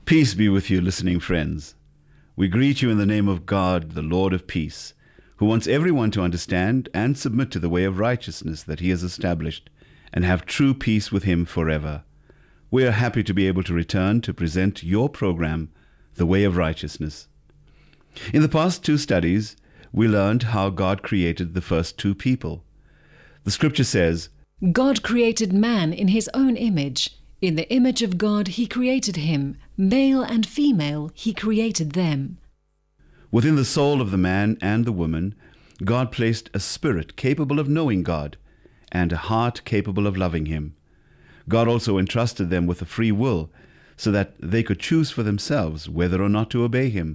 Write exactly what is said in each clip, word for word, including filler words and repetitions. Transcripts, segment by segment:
Peace be with you, listening friends. We greet you in the name of God, the Lord of peace, who wants everyone to understand and submit to the way of righteousness that he has established, and have true peace with him forever. We are happy to be able to return to present your program, The Way of Righteousness. In the past two studies, we learned how God created the first two people. The scripture says, God created man in his own image. In the image of God he created him. Male and female he created them. Within the soul of the man and the woman, God placed a spirit capable of knowing God and a heart capable of loving him. God also entrusted them with a free will so that they could choose for themselves whether or not to obey him.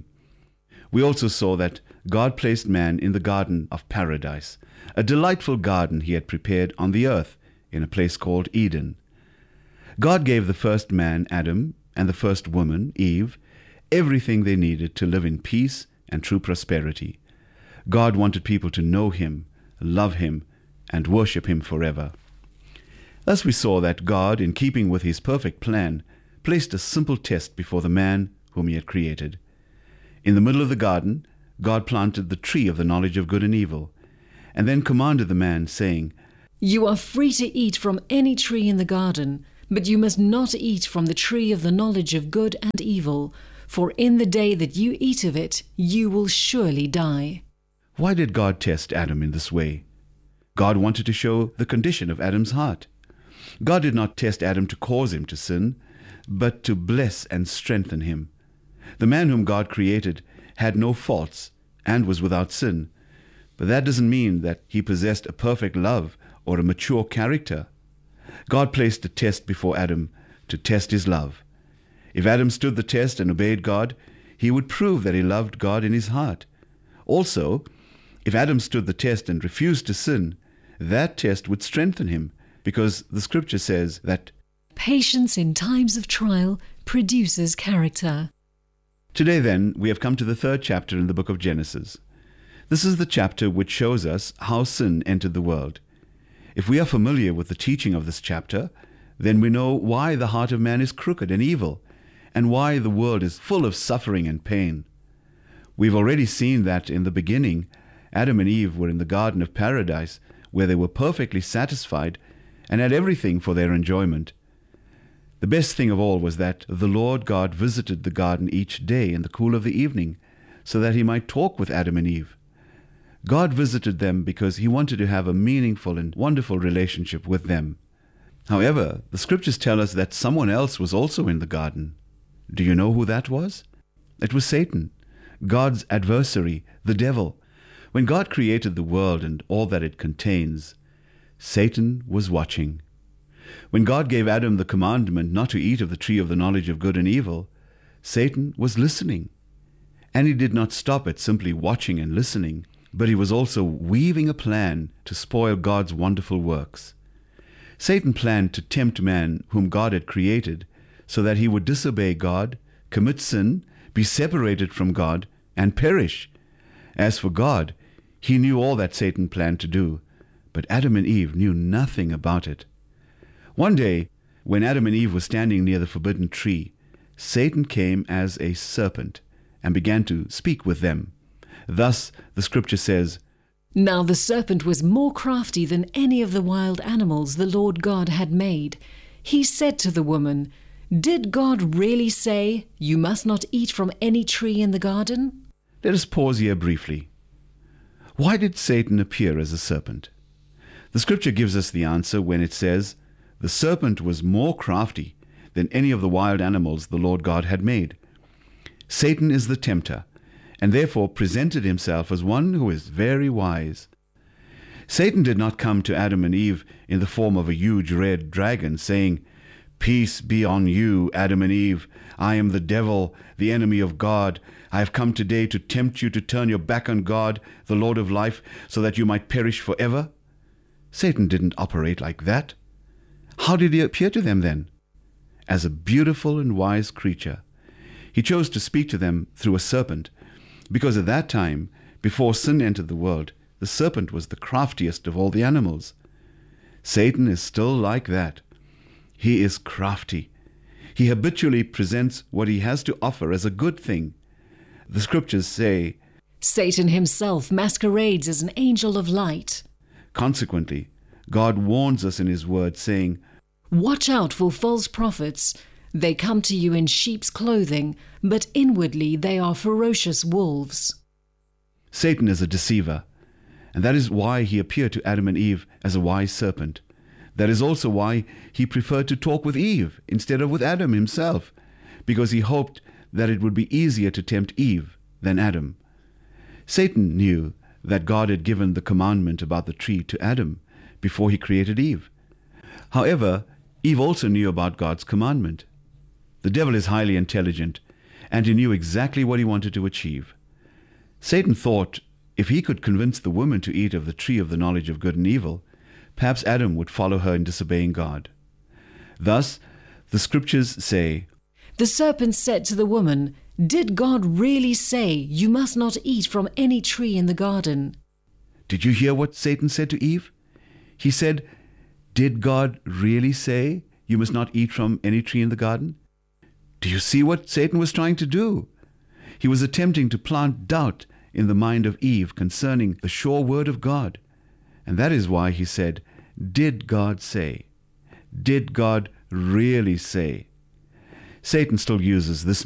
We also saw that God placed man in the Garden of Paradise, a delightful garden he had prepared on the earth in a place called Eden. God gave the first man, Adam, and the first woman, Eve, everything they needed to live in peace and true prosperity. God wanted people to know him, love him, and worship him forever. Thus we saw that God, in keeping with his perfect plan, placed a simple test before the man whom he had created. In the middle of the garden, God planted the tree of the knowledge of good and evil, and then commanded the man, saying, You are free to eat from any tree in the garden, but you must not eat from the tree of the knowledge of good and evil, for in the day that you eat of it, you will surely die. Why did God test Adam in this way? God wanted to show the condition of Adam's heart. God did not test Adam to cause him to sin, but to bless and strengthen him. The man whom God created had no faults and was without sin, but that doesn't mean that he possessed a perfect love or a mature character. God placed a test before Adam to test his love. If Adam stood the test and obeyed God, he would prove that he loved God in his heart. Also, if Adam stood the test and refused to sin, that test would strengthen him, because the scripture says that patience in times of trial produces character. Today then, we have come to the third chapter in the book of Genesis. This is the chapter which shows us how sin entered the world. If we are familiar with the teaching of this chapter, then we know why the heart of man is crooked and evil, and why the world is full of suffering and pain. We've already seen that in the beginning, Adam and Eve were in the Garden of Paradise, where they were perfectly satisfied and had everything for their enjoyment. The best thing of all was that the Lord God visited the garden each day in the cool of the evening, so that he might talk with Adam and Eve. God visited them because he wanted to have a meaningful and wonderful relationship with them. However, the scriptures tell us that someone else was also in the garden. Do you know who that was? It was Satan, God's adversary, the devil. When God created the world and all that it contains, Satan was watching. When God gave Adam the commandment not to eat of the tree of the knowledge of good and evil, Satan was listening. And he did not stop at simply watching and listening, but he was also weaving a plan to spoil God's wonderful works. Satan planned to tempt man whom God had created so that he would disobey God, commit sin, be separated from God, and perish. As for God, he knew all that Satan planned to do, but Adam and Eve knew nothing about it. One day, when Adam and Eve were standing near the forbidden tree, Satan came as a serpent and began to speak with them. Thus, the scripture says, Now the serpent was more crafty than any of the wild animals the Lord God had made. He said to the woman, Did God really say, You must not eat from any tree in the garden? Let us pause here briefly. Why did Satan appear as a serpent? The scripture gives us the answer when it says, The serpent was more crafty than any of the wild animals the Lord God had made. Satan is the tempter, and therefore presented himself as one who is very wise. Satan did not come to Adam and Eve in the form of a huge red dragon, saying, Peace be on you, Adam and Eve. I am the devil, the enemy of God. I have come today to tempt you to turn your back on God, the Lord of life, so that you might perish forever. Satan didn't operate like that. How did he appear to them then? As a beautiful and wise creature. He chose to speak to them through a serpent, because at that time, before sin entered the world, the serpent was the craftiest of all the animals. Satan is still like that. He is crafty. He habitually presents what he has to offer as a good thing. The scriptures say, Satan himself masquerades as an angel of light. Consequently, God warns us in his word, saying, Watch out for false prophets. They come to you in sheep's clothing, but inwardly they are ferocious wolves. Satan is a deceiver, and that is why he appeared to Adam and Eve as a wise serpent. That is also why he preferred to talk with Eve instead of with Adam himself, because he hoped that it would be easier to tempt Eve than Adam. Satan knew that God had given the commandment about the tree to Adam before he created Eve. However, Eve also knew about God's commandment. The devil is highly intelligent, and he knew exactly what he wanted to achieve. Satan thought if he could convince the woman to eat of the tree of the knowledge of good and evil, perhaps Adam would follow her in disobeying God. Thus, the scriptures say, The serpent said to the woman, Did God really say, You must not eat from any tree in the garden? Did you hear what Satan said to Eve? He said, Did God really say, You must not eat from any tree in the garden? Do you see what Satan was trying to do? He was attempting to plant doubt in the mind of Eve concerning the sure word of God. And that is why he said, Did God say? Did God really say? Satan still uses this